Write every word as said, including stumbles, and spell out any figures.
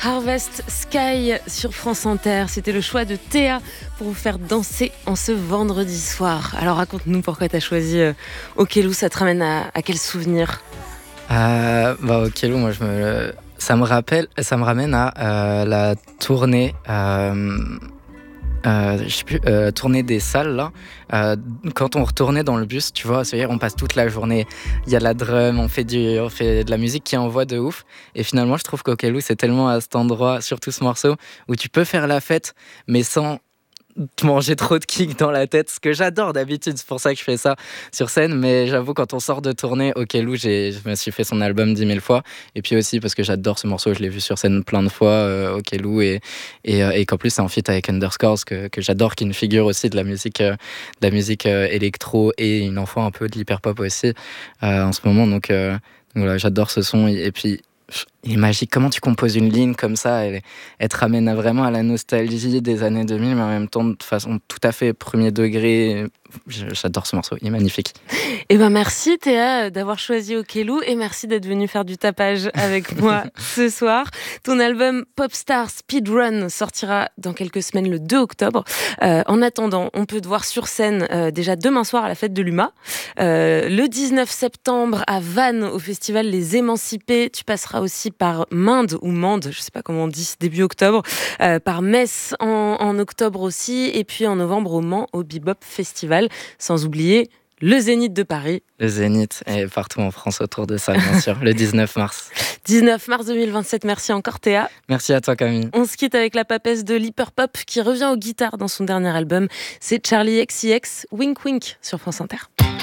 Harvest Sky sur France Inter. C'était le choix de Théa pour vous faire danser en ce vendredi soir. Alors raconte-nous pourquoi tu as choisi euh, Okello, ça te ramène à, à quel souvenir? euh, bah, Okello, moi je me, ça me rappelle, ça me ramène à euh, la tournée. Euh, Euh, je sais plus, euh, tournée des salles là. Euh, quand on retournait dans le bus, tu vois, c'est-à-dire on passe toute la journée. Il y a la drum, on fait du, on fait de la musique qui envoie de ouf. Et finalement, je trouve qu'Okello, c'est tellement à cet endroit, surtout ce morceau, où tu peux faire la fête, mais sans te manger trop de kicks dans la tête, ce que j'adore d'habitude, c'est pour ça que je fais ça sur scène, mais j'avoue quand on sort de tournée, Okello, j'ai, je me suis fait son album dix mille fois, et puis aussi parce que j'adore ce morceau, je l'ai vu sur scène plein de fois, euh, Okello, et, et, euh, et qu'en plus c'est en feat avec Underscores, que, que j'adore, qui est une figure aussi de la musique, euh, de la musique euh, électro, et une enfant un peu de l'hyperpop aussi, euh, en ce moment, donc, euh, donc voilà, j'adore ce son, et, et puis il est magique. Comment tu composes une ligne comme ça, elle, elle te ramène vraiment à la nostalgie des années deux mille, mais en même temps de façon tout à fait premier degré. J'adore ce morceau, il est magnifique. Eh ben merci Théa d'avoir choisi Okello et merci d'être venue faire du tapage avec moi ce soir. Ton album Popstar Speedrun sortira dans quelques semaines le deux octobre. Euh, en attendant, on peut te voir sur scène euh, déjà demain soir à la fête de l'U M A. Euh, le dix-neuf septembre à Vannes au festival Les Émancipés. Tu passeras aussi par Mende ou Mende, je sais pas comment on dit, début octobre. Euh, par Metz en, en octobre aussi. Et puis en novembre au Mans au Bebop Festival. Sans oublier le Zénith de Paris. Le Zénith et partout en France autour de ça, bien sûr, le dix-neuf mars. dix-neuf mars deux mille vingt-sept, merci encore Théa. Merci à toi Camille. On se quitte avec la papesse de l'hyperpop qui revient aux guitares dans son dernier album. C'est Charlie X C X, Wink Wink sur France Inter.